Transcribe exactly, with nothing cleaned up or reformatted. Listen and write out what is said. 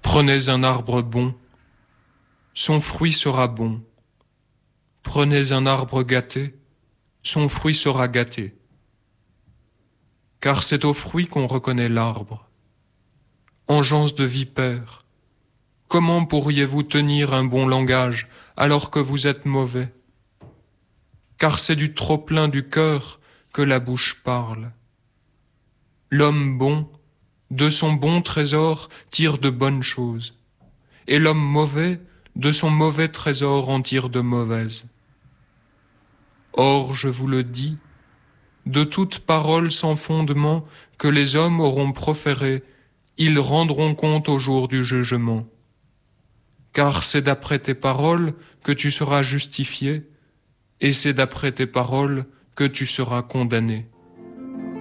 Prenez un arbre bon, son fruit sera bon. Prenez un arbre gâté, son fruit sera gâté. Car c'est au fruit qu'on reconnaît l'arbre. Engeance de vipère, comment pourriez-vous tenir un bon langage alors que vous êtes mauvais? Car c'est du trop-plein du cœur que la bouche parle. L'homme bon, de son bon trésor, tire de bonnes choses, et l'homme mauvais, de son mauvais trésor, en tire de mauvaises. Or, je vous le dis, de toute parole sans fondement que les hommes auront proférée, ils rendront compte au jour du jugement. Car c'est d'après tes paroles que tu seras justifié, et c'est d'après tes paroles que tu seras condamné.